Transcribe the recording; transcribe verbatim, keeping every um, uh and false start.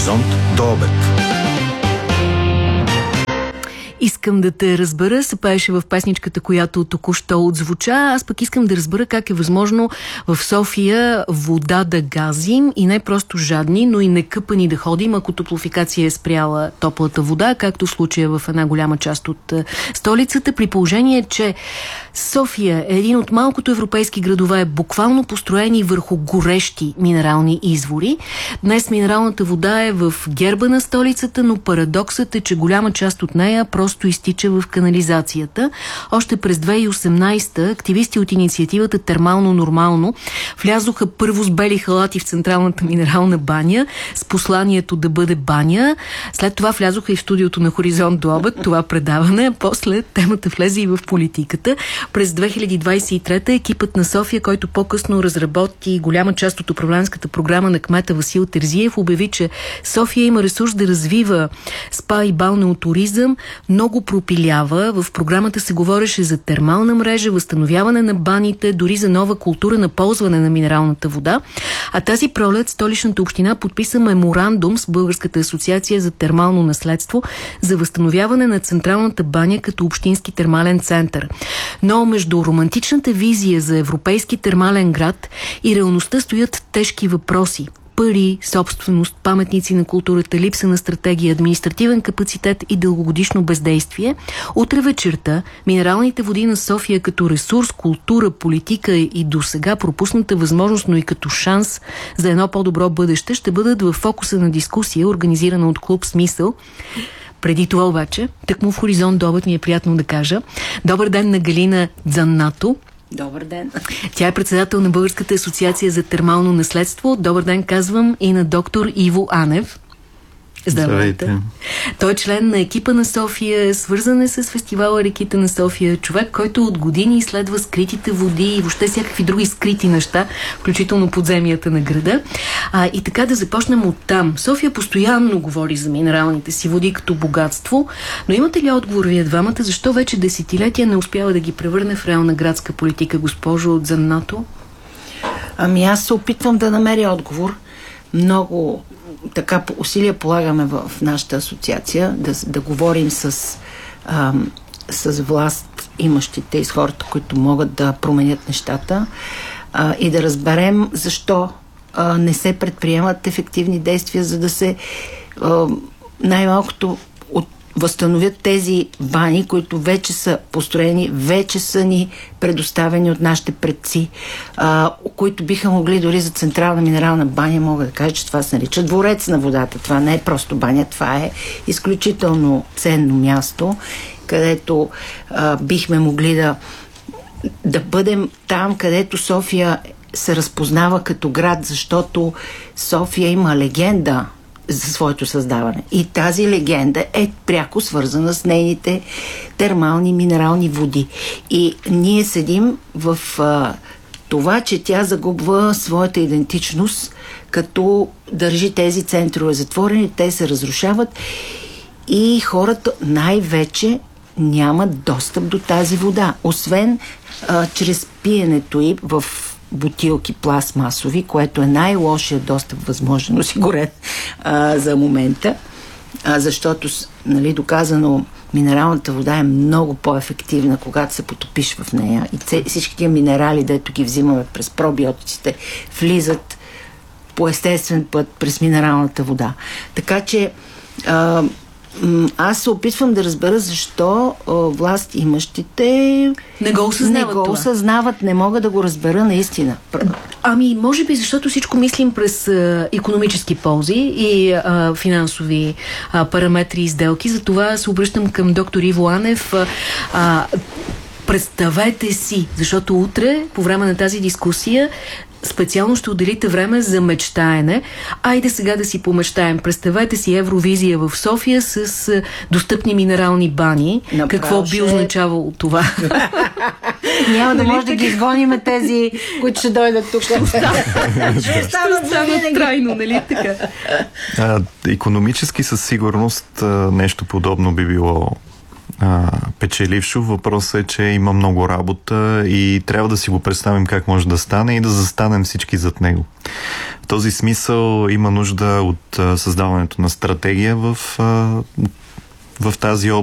Хоризонт до обед. Искам да те разбера, се пееше в песничката, която току-що отзвуча. Аз пък искам да разбера как е възможно в София вода да газим и не просто жадни, но и некъпани да ходим, ако топлофикация е спряла топлата вода, както в случая в една голяма част от столицата, при положение, че София е един от малкото европейски градове, буквално построени върху горещи минерални извори. Днес минералната вода е в герба на столицата, но парадоксът е, че голяма част от нея просто изтича в канализацията. Още през две хиляди и осемнадесета активисти от инициативата Термално-нормално влязоха първо с бели халати в Централната минерална баня с посланието да бъде баня. След това влязоха и в студиото на Хоризонт до обед, това предаване, а после темата влезе и в политиката. През две хиляди двадесет и трета екипът на София, който по-късно разработи голяма част от управленската програма на кмета Васил Терзиев, обяви, че София има ресурс да развива спа и балнеотуризъм, много пропилява. В програмата се говореше за термална мрежа, възстановяване на баните, дори за нова култура на ползване на минералната вода. А тази пролет столичната община подписа меморандум с Българската асоциация за термално наследство за възстановяване на Централната баня като общински термален център. Но между романтичната визия за европейски термален град и реалността стоят тежки въпроси. Пари, собственост, паметници на културата, липса на стратегия, административен капацитет и дългогодишно бездействие. Утре вечерта минералните води на София като ресурс, култура, политика и досега пропусната възможност, но и като шанс за едно по-добро бъдеще, ще бъдат в фокуса на дискусия, организирана от клуб Смисъл. Преди това обаче, тъкмо в Хоризонт до обед ми е приятно да кажа добър ден на Галина Дзаннато. Добър ден. Тя е председател на Българската асоциация за термално наследство. Добър ден казвам и на доктор Иво Анев. Здравейте. Той е член на екипа на София, свързан е с фестивала Реките на София, човек, който от години изследва скритите води и въобще всякакви други скрити неща, включително подземията на града. А, и така да започнем от там. София постоянно говори за минералните си води като богатство, но имате ли отговор вие двамата, защо вече десетилетия не успява да ги превърне в реална градска политика, госпожо Дзаннато? Ами аз се опитвам да намеря отговор. Много така усилия полагаме в нашата асоциация да, да говорим с, а, с власт имащите и с хората, които могат да променят нещата, а, и да разберем защо а, не се предприемат ефективни действия, за да се а, най-малкото от възстановят тези бани, които вече са построени, вече са ни предоставени от нашите предци, а, които биха могли дори за Централна минерална баня, мога да кажа, че това се нарича дворец на водата. Това не е просто баня, това е изключително ценно място, където а, бихме могли да, да бъдем там, където София се разпознава като град, защото София има легенда за своето създаване. И тази легенда е пряко свързана с нейните термални минерални води. И ние седим в а, това, че тя загубва своята идентичност, като държи тези центрове затворени, те се разрушават и хората най-вече нямат достъп до тази вода. Освен а, чрез пиенето й в бутилки пластмасови, което е най-лошия достъп възможен, осигурен а, за момента, а, защото, нали, доказано, минералната вода е много по-ефективна, когато се потопиш в нея. И всички тия минерали, дето ги взимаме през пробиотиците, влизат по естествен път през минералната вода. Така че а, аз се опитвам да разбера защо а, власт имащите не го осъзнават, не, го осъзнават, не мога да го разбера наистина. Ами, може би, защото всичко мислим през а, икономически ползи и а, финансови а, параметри и сделки. Затова се обръщам към доктор Иво Анев. А, а, представете си, защото утре, по време на тази дискусия, специално ще отделите време за мечтаене. Айде сега да си помечтаем. Представете си Евровизия в София с а, достъпни минерални бани. Направо какво би означавало това? Няма да може да ги изгоним тези, които ще дойдат тук. Ще остават трайно, нали така? А, икономически със сигурност а, нещо подобно би било а, печелившо. Въпросът е, че има много работа и трябва да си го представим как може да стане и да застанем всички зад него. В този смисъл има нужда от а, създаването на стратегия в, а, в тази област.